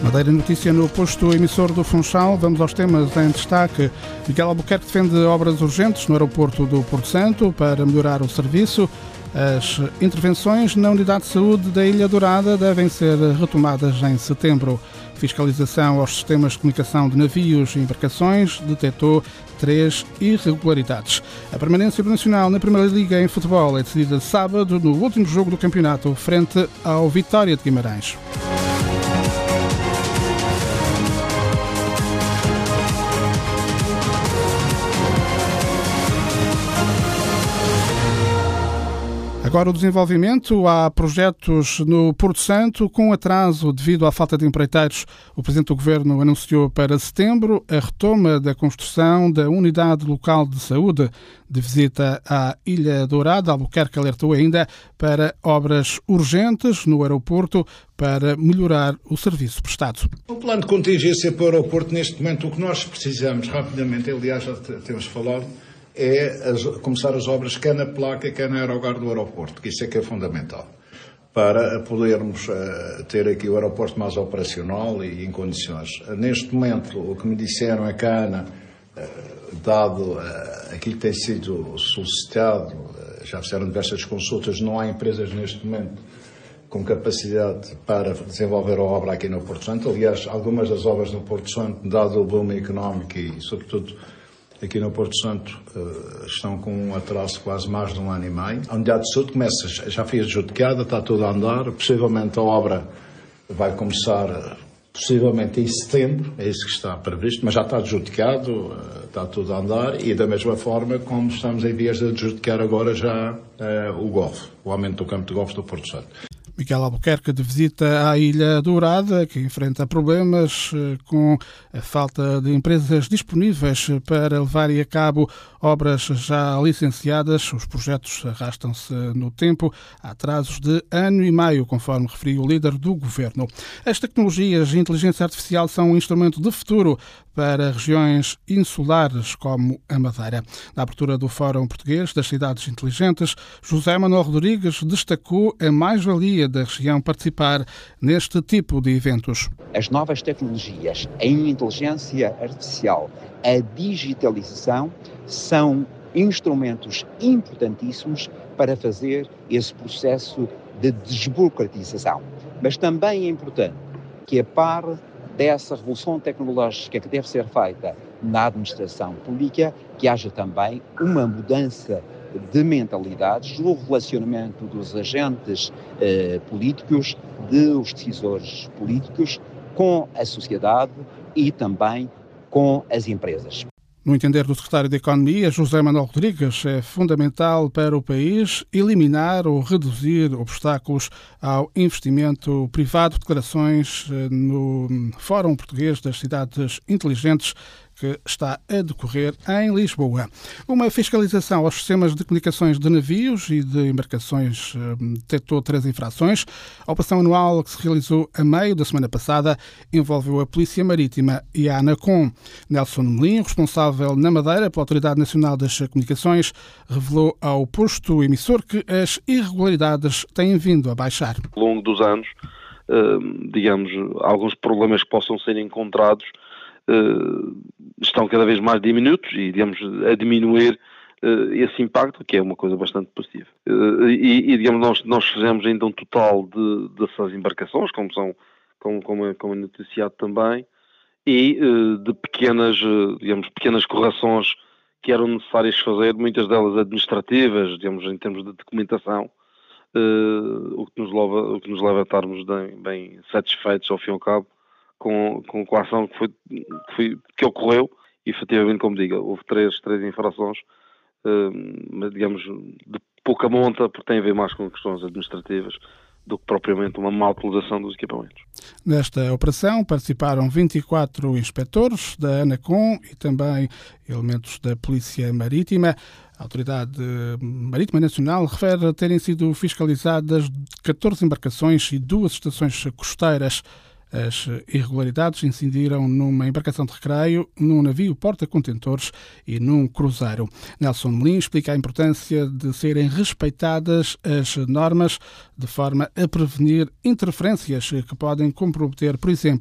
Madeira Notícia no posto emissor do Funchal. Vamos aos temas em destaque. Miguel Albuquerque defende obras urgentes no aeroporto do Porto Santo para melhorar o serviço. As intervenções na unidade de saúde da Ilha Dourada devem ser retomadas em setembro. Fiscalização aos sistemas de comunicação de navios e embarcações detectou 3 irregularidades. A permanência do Nacional na Primeira Liga em futebol é decidida sábado no último jogo do campeonato frente ao Vitória de Guimarães. Agora o desenvolvimento. Há projetos no Porto Santo com atraso devido à falta de empreiteiros. O Presidente do Governo anunciou para setembro a retoma da construção da Unidade Local de Saúde. De visita à Ilha Dourada, Albuquerque alertou ainda para obras urgentes no aeroporto para melhorar o serviço prestado. O plano de contingência para o aeroporto, neste momento, o que nós precisamos rapidamente, aliás já temos falado, é começar as obras quer na placa, quer na aerogar do aeroporto, que isso é que é fundamental, para podermos ter aqui o aeroporto mais operacional e em condições. Neste momento, o que me disseram é que a ANA, dado aquilo que tem sido solicitado, já fizeram diversas consultas, não há empresas neste momento com capacidade para desenvolver a obra aqui no Porto Santo. Aliás, algumas das obras no Porto Santo, dado o boom económico e, sobretudo, aqui no Porto Santo, estão com um atraso de quase mais de 1 ano e meio. A unidade de saúde começa, já foi adjudicada, está tudo a andar. Possivelmente a obra vai começar, possivelmente em setembro, é isso que está previsto, mas já está adjudicado, está tudo a andar. E da mesma forma como estamos em vias de adjudicar agora já o golfe, o aumento do campo de golfe do Porto Santo. Miguel Albuquerque de visita à Ilha Dourada, que enfrenta problemas com a falta de empresas disponíveis para levarem a cabo obras já licenciadas. Os projetos arrastam-se no tempo, há atrasos de 1 ano e meio, conforme referiu o líder do Governo. As tecnologias de inteligência artificial são um instrumento de futuro para regiões insulares como a Madeira. Na abertura do Fórum Português das Cidades Inteligentes, José Manuel Rodrigues destacou a mais-valia da região participar neste tipo de eventos. As novas tecnologias, a inteligência artificial, a digitalização são instrumentos importantíssimos para fazer esse processo de desburocratização. Mas também é importante que, a par dessa revolução tecnológica que deve ser feita na administração pública, que haja também uma mudança de mentalidades no relacionamento dos agentes políticos, dos decisores políticos, com a sociedade e também com as empresas. No entender do secretário de Economia, José Manuel Rodrigues, é fundamental para o país eliminar ou reduzir obstáculos ao investimento privado. Declarações no Fórum Português das Cidades Inteligentes, que está a decorrer em Lisboa. Uma fiscalização aos sistemas de comunicações de navios e de embarcações detectou 3 infrações. A operação anual que se realizou a meio da semana passada envolveu a Polícia Marítima e a ANACOM. Nelson Melim, responsável na Madeira pela Autoridade Nacional das Comunicações, revelou ao posto emissor que as irregularidades têm vindo a baixar. Ao longo dos anos, alguns problemas que possam ser encontrados estão cada vez mais diminutos e, a diminuir esse impacto, que é uma coisa bastante positiva. Nós fizemos ainda um total dessas embarcações, como é noticiado também, e de pequenas correções que eram necessárias fazer, muitas delas administrativas, em termos de documentação, o que nos leva a estarmos bem satisfeitos, ao fim e ao cabo, com a ação que ocorreu. E, efetivamente, como digo, houve três infrações, de pouca monta, porque tem a ver mais com questões administrativas do que propriamente uma má utilização dos equipamentos. Nesta operação participaram 24 inspectores da ANACOM e também elementos da Polícia Marítima. A Autoridade Marítima Nacional refere terem sido fiscalizadas 14 embarcações e 2 estações costeiras. As irregularidades incidiram numa embarcação de recreio, num navio porta-contentores e num cruzeiro. Nelson Melim explica a importância de serem respeitadas as normas de forma a prevenir interferências que podem comprometer, por exemplo,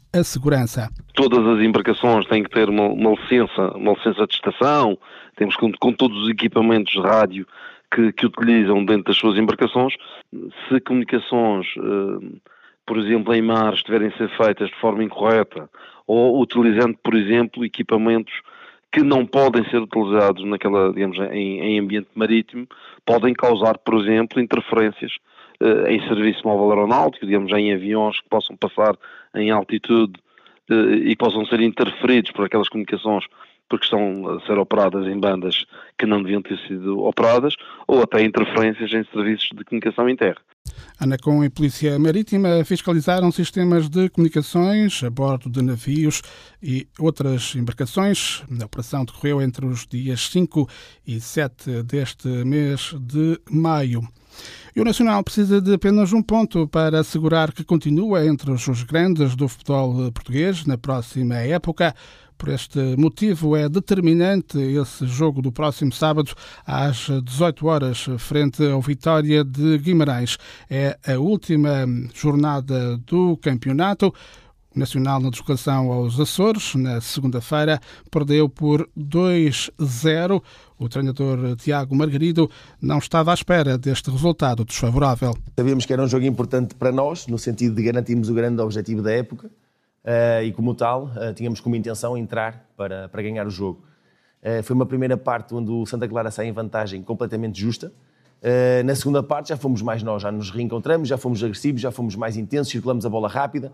a segurança. Todas as embarcações têm que ter uma licença de estação, temos com todos os equipamentos de rádio que utilizam dentro das suas embarcações. Se comunicações, por exemplo, em mar, estiverem a ser feitas de forma incorreta, ou utilizando, por exemplo, equipamentos que não podem ser utilizados em ambiente marítimo, podem causar, por exemplo, interferências em serviço móvel aeronáutico, em aviões que possam passar em altitude e possam ser interferidos por aquelas comunicações porque estão a ser operadas em bandas que não deviam ter sido operadas, ou até interferências em serviços de comunicação em terra. ANACOM e Polícia Marítima fiscalizaram sistemas de comunicações a bordo de navios e outras embarcações. A operação decorreu entre os dias 5 e 7 deste mês de maio. E o Nacional precisa de apenas um ponto para assegurar que continua entre os grandes do futebol português na próxima época. Por este motivo, é determinante esse jogo do próximo sábado às 18 horas, frente ao Vitória de Guimarães. É a última jornada do campeonato. O Nacional, na deslocação aos Açores, na segunda-feira, perdeu por 2-0. O treinador Tiago Margarido não estava à espera deste resultado desfavorável. Sabíamos que era um jogo importante para nós, no sentido de garantirmos o grande objetivo da época. E como tal, tínhamos como intenção entrar para ganhar o jogo. Foi uma primeira parte onde o Santa Clara sai em vantagem completamente justa. Na segunda parte já fomos mais nós, já nos reencontramos, já fomos agressivos, já fomos mais intensos, circulamos a bola rápida.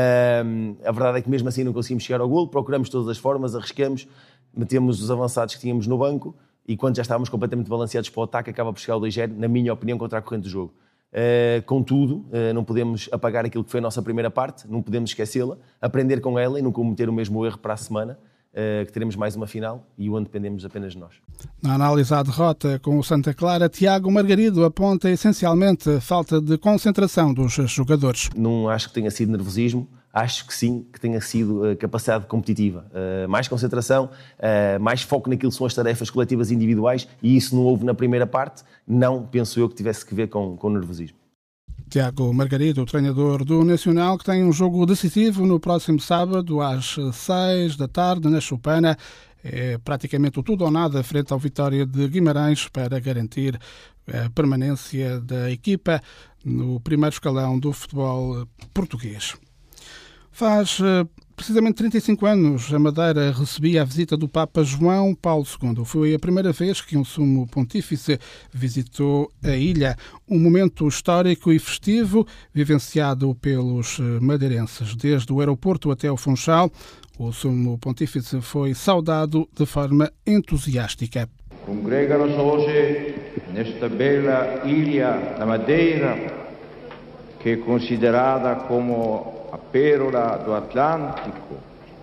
A verdade é que mesmo assim não conseguimos chegar ao golo, procuramos todas as formas, arriscamos, metemos os avançados que tínhamos no banco e quando já estávamos completamente balanceados para o ataque acaba por chegar o 2-0, na minha opinião, contra a corrente do jogo. Contudo, não podemos apagar aquilo que foi a nossa primeira parte, não podemos esquecê-la, aprender com ela e não cometer o mesmo erro para a semana, que teremos mais uma final e onde dependemos apenas de nós. Na análise à derrota com o Santa Clara, Tiago Margarido aponta essencialmente a falta de concentração dos jogadores. Não acho que tenha sido nervosismo, acho que sim, que tenha sido capacidade competitiva. Mais concentração, mais foco naquilo que são as tarefas coletivas e individuais e isso não houve na primeira parte, não penso eu que tivesse que ver com nervosismo. Tiago Margarido, o treinador do Nacional, que tem um jogo decisivo no próximo sábado às 6 da tarde na Choupana. É praticamente o tudo ou nada frente ao Vitória de Guimarães para garantir a permanência da equipa no primeiro escalão do futebol português. Faz precisamente 35 anos, a Madeira recebia a visita do Papa João Paulo II. Foi a primeira vez que um sumo pontífice visitou a ilha. Um momento histórico e festivo vivenciado pelos madeirenses. Desde o aeroporto até o Funchal, o sumo pontífice foi saudado de forma entusiástica. Congrega-nos hoje nesta bela ilha da Madeira, que é considerada como a pérola do Atlântico.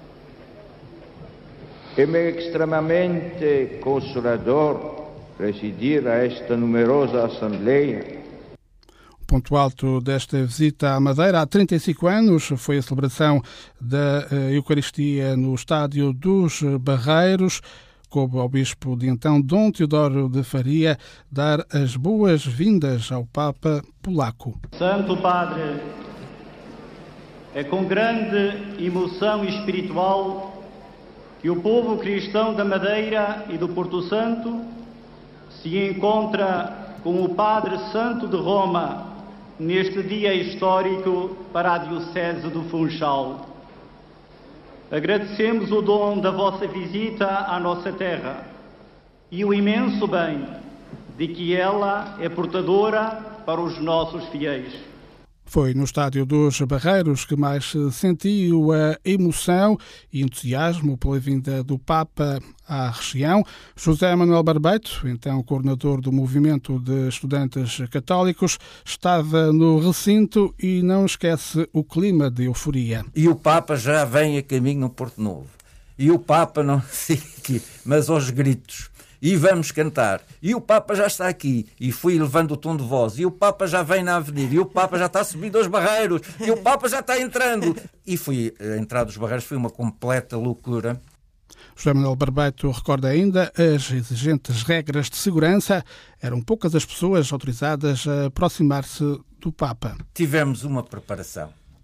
É-me extremamente consolador presidir a esta numerosa Assembleia. O ponto alto desta visita à Madeira há 35 anos foi a celebração da Eucaristia no Estádio dos Barreiros. Coube ao bispo de então, Dom Teodoro de Faria, dar as boas-vindas ao Papa polaco. Santo Padre, é com grande emoção espiritual que o povo cristão da Madeira e do Porto Santo se encontra com o Padre Santo de Roma neste dia histórico para a Diocese do Funchal. Agradecemos o dom da vossa visita à nossa terra e o imenso bem de que ela é portadora para os nossos fiéis. Foi no Estádio dos Barreiros que mais sentiu a emoção e entusiasmo pela vinda do Papa à região. José Manuel Barbeito, então coordenador do Movimento de Estudantes Católicos, estava no recinto e não esquece o clima de euforia. E o Papa já vem a caminho no Porto Novo. E o Papa não sei aqui, mas aos gritos. E vamos cantar, e o Papa já está aqui, e fui levando o tom de voz, e o Papa já vem na avenida, e o Papa já está subindo aos barreiros, e o Papa já está entrando. E a entrada dos barreiros foi uma completa loucura. José Manuel Barbeito recorda ainda as exigentes regras de segurança. Eram poucas as pessoas autorizadas a aproximar-se do Papa. Tivemos uma preparação.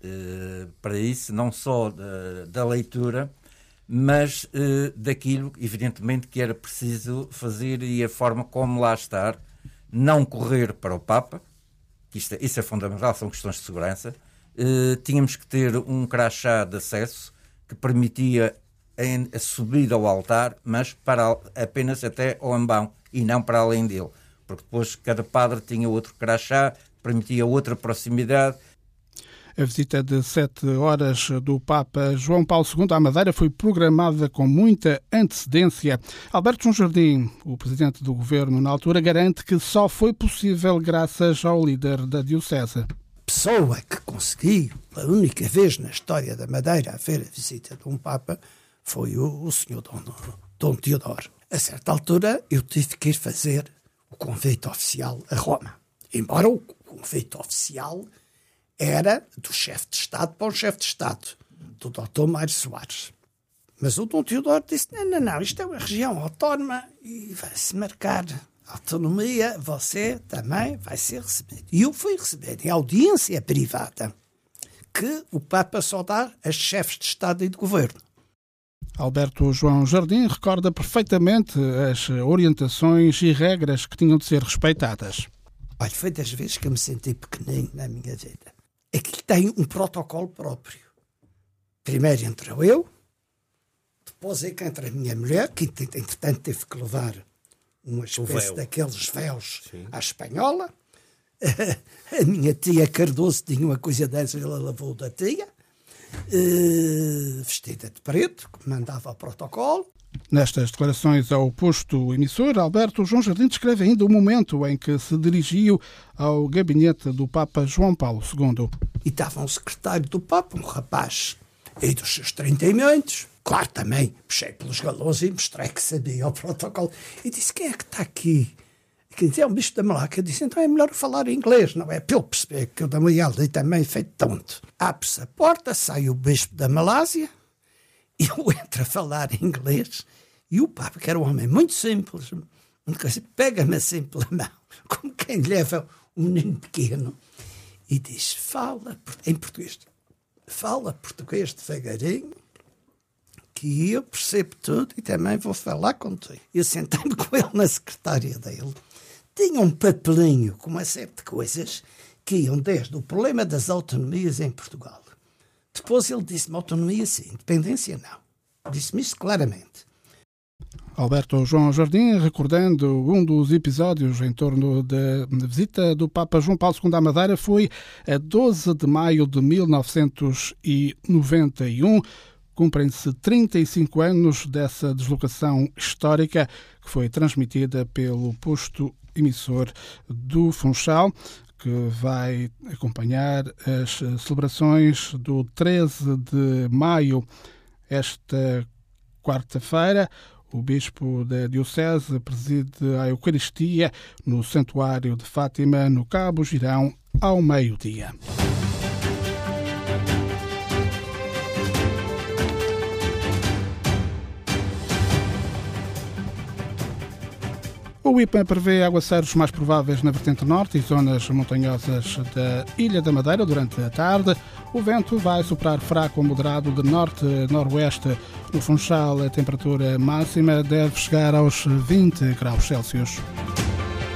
para isso, não só da leitura, mas daquilo, evidentemente, que era preciso fazer e a forma como lá estar, não correr para o Papa, que isso é fundamental, são questões de segurança. Tínhamos que ter um crachá de acesso que permitia a subida ao altar, mas apenas até ao ambão e não para além dele, porque depois cada padre tinha outro crachá, permitia outra proximidade. A visita de 7 horas do Papa João Paulo II à Madeira foi programada com muita antecedência. Alberto João Jardim, o presidente do governo na altura, garante que só foi possível graças ao líder da Diocese. Pessoa que conseguiu, pela única vez na história da Madeira, a ver a visita de um Papa, foi o senhor Dom Teodoro. A certa altura, eu tive que ir fazer o convite oficial a Roma. Embora o convite oficial era do chefe de Estado para o chefe de Estado, do Dr. Mário Soares. Mas o Dom Teodoro disse, não, isto é uma região autónoma e vai-se marcar autonomia, você também vai ser recebido. E eu fui receber em audiência privada que o Papa só dá a chefes de Estado e de Governo. Alberto João Jardim recorda perfeitamente as orientações e regras que tinham de ser respeitadas. Olha, foi das vezes que eu me senti pequenino na minha vida. É que tem um protocolo próprio. Primeiro entrou eu, depois é que entra a minha mulher, que entretanto teve que levar uma espécie daqueles véus à espanhola. A minha tia Cardoso tinha uma coisa dessas, ela lavou da tia, vestida de preto, que mandava o protocolo. Nestas declarações ao posto emissor, Alberto João Jardim descreve ainda o momento em que se dirigiu ao gabinete do Papa João Paulo II. E estava um secretário do Papa, um rapaz aí dos seus 30 e muitos. Claro, também puxei pelos galões e mostrei que sabia o protocolo. E disse, quem é que está aqui? Que dizia, é um bispo da Malásia. Eu disse, então é melhor falar inglês, não é? Para ele perceber que eu da minha ali também feito tonto. Abre-se a porta, sai o bispo da Malásia, e eu entro a falar inglês, e o Papa, que era um homem muito simples, pega-me assim pela mão, como quem leva um menino pequeno, e diz, fala em português, fala português devagarinho, que eu percebo tudo e também vou falar contigo. Eu sentei-me com ele na secretária dele, tinha um papelinho com uma série de coisas que iam desde o problema das autonomias em Portugal. Depois ele disse-me autonomia sim, independência não. Disse-me isso claramente. Alberto João Jardim, recordando um dos episódios em torno da visita do Papa João Paulo II à Madeira, foi a 12 de maio de 1991. Cumprem-se 35 anos dessa deslocação histórica que foi transmitida pelo posto emissor do Funchal, que vai acompanhar as celebrações do 13 de maio, esta quarta-feira. O bispo da Diocese preside a Eucaristia no Santuário de Fátima, no Cabo Girão, ao meio-dia. O IPA prevê aguaceiros mais prováveis na vertente norte e zonas montanhosas da Ilha da Madeira durante a tarde. O vento vai soprar fraco ou moderado de norte-noroeste. No Funchal, a temperatura máxima deve chegar aos 20 graus Celsius.